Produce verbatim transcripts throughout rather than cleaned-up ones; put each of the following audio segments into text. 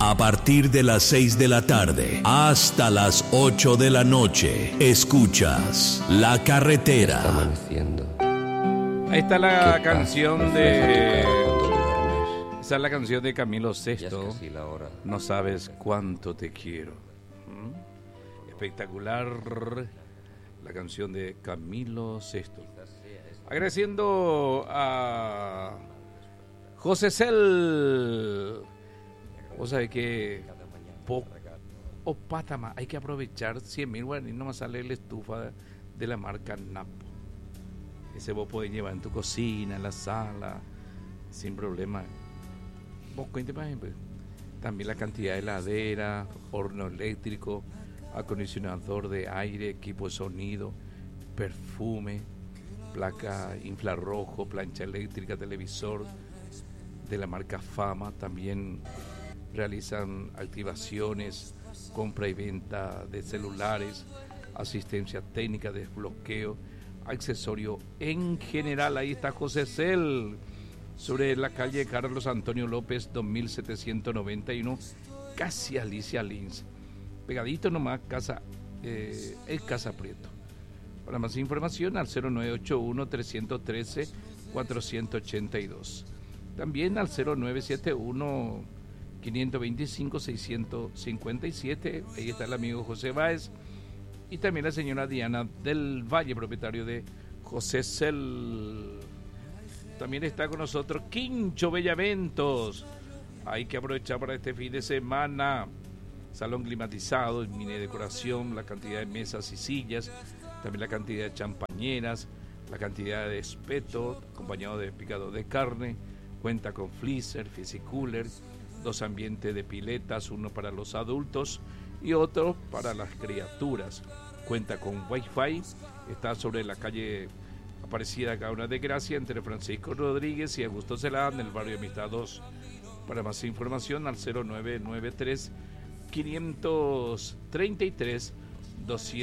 A partir de las seis de la tarde hasta las ocho de la noche, escuchas La Carretera. Está amaneciendo. Ahí está la ¿Qué canción pasa? de... Cuando duermes, Esa es la canción de Camilo ya es Sesto. casi la hora. No sabes cuánto te quiero. ¿Mm? Espectacular la canción de Camilo Sesto. Agradeciendo a José Cel. Vos sabés que po, o patama, hay que aprovechar cien mil guaraníes, nomás sale la estufa de la marca Napo. Ese vos podés llevar en tu cocina, en la sala, sin problema. Vos cuente, por ejemplo, también la cantidad de heladera, horno eléctrico, acondicionador de aire, equipo de sonido, perfume, placa infrarrojo, plancha eléctrica, televisor de la marca Fama. También realizan activaciones, compra y venta de celulares, asistencia técnica, desbloqueo, accesorio en general. Ahí está José Cel, sobre la calle Carlos Antonio López, dos mil setecientos noventa y uno, casi Alicia Lins, pegadito nomás, casa, eh, es Casa Prieto. Para más información al cero nueve ocho uno, tres uno tres, cuatro ocho dos. También al cero nueve siete uno, cinco dos cinco, seis cinco siete. Ahí está el amigo José Báez. Y también la señora Diana del Valle, propietario de José Cel. También está con nosotros Quincho Bellaventos. Hay que aprovechar para este fin de semana. Salón climatizado, mini decoración, la cantidad de mesas y sillas, también la cantidad de champañeras, la cantidad de espeto, acompañado de picado de carne. Cuenta con freezer, cooler, dos ambientes de piletas, uno para los adultos y otro para las criaturas. Cuenta con wifi, está sobre la calle Aparecida Gauna de Gracia, entre Francisco Rodríguez y Augusto Celada, en el barrio Amistad dos. Para más información al cero nueve nueve tres, cinco tres tres, dos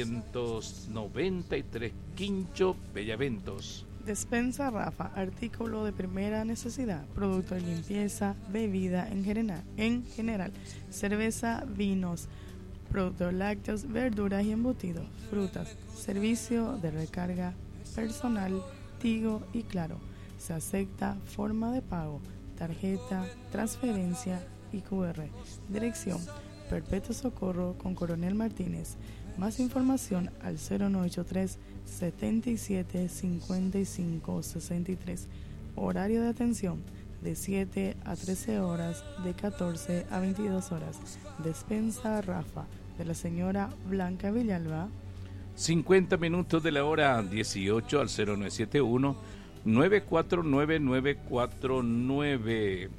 nueve tres. Quincho Bellaventos. Despensa Rafa, artículo de primera necesidad, producto de limpieza, bebida en general, en general, cerveza, vinos, productos lácteos, verduras y embutidos, frutas, servicio de recarga personal, Tigo y Claro. Se acepta forma de pago, tarjeta, transferencia y cu erre. Dirección: Perpetuo Socorro con Coronel Martínez. Más información al cero nueve ocho tres, setenta y siete, cincuenta y cinco, sesenta y tres. Horario de atención de siete a trece horas, de catorce a veintidós horas. Despensa Rafa, de la señora Blanca Villalba. cincuenta minutos de la hora dieciocho al cero nueve siete uno, nueve cuatro nueve, nueve cuatro nueve.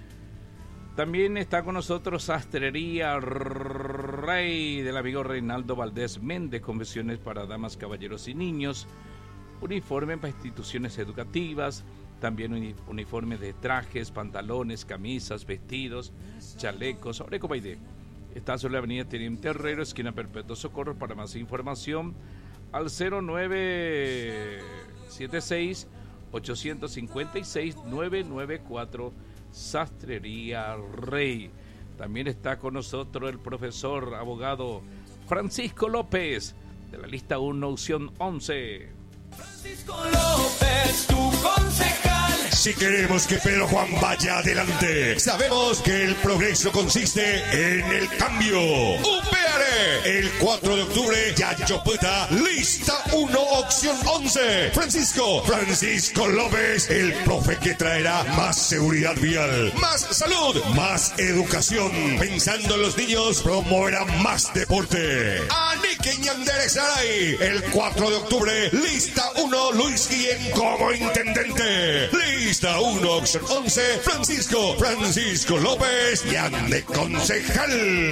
También está con nosotros Sastrería Rey, del amigo Reinaldo Valdés Méndez, confecciones para damas, caballeros y niños, uniforme para instituciones educativas, también uniformes de trajes, pantalones, camisas, vestidos, chalecos, sobre Copaide. Está sobre la avenida Teniente Herrero, esquina Perpetuo Socorro. Para más información al cero nueve siete seis, ocho cinco seis, nueve nueve cuatro. Sastrería Rey. También está con nosotros el profesor abogado Francisco López, de la lista uno, opción once. Francisco López, tu concejal. Si queremos que Pedro Juan vaya adelante, sabemos que el progreso consiste en el cambio. U P R, el cuatro de octubre, Yayoputa, lista uno, opción once. Francisco, Francisco López, el profe que traerá más seguridad vial, más salud, más educación. Pensando en los niños, promoverá más deporte. Anique Ñandere Saray, el cuatro de octubre, lista uno, Luis Guillén como intendente. Lista uno, opción once, Francisco, Francisco López, Yande concejal.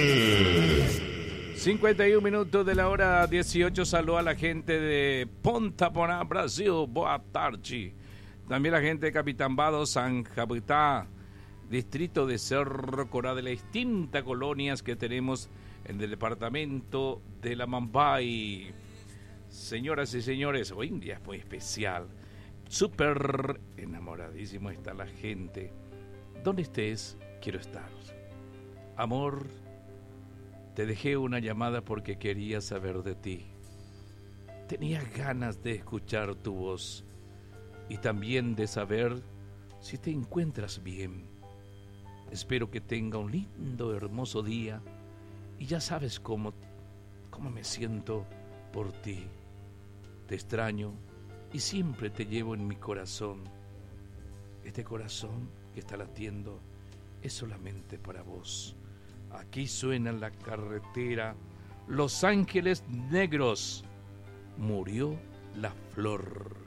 cincuenta y un minutos de la hora dieciocho. Saludo a la gente de Ponta Porá, Brasil. Boa tarde. También la gente de Capitán Vado, San Jabuitá, distrito de Cerro Corá, de las distintas colonias que tenemos en el departamento de la Mambay. Señoras y señores, hoy un día es muy especial. Súper enamoradísimo está la gente. Donde estés, quiero estar. Amor, te dejé una llamada porque quería saber de ti. Tenía ganas de escuchar tu voz y también de saber si te encuentras bien. Espero que tenga un lindo, hermoso día y ya sabes cómo, cómo me siento por ti. Te extraño y siempre te llevo en mi corazón. Este corazón que está latiendo es solamente para vos. Aquí suena la carretera Los Ángeles Negros. Murió la flor.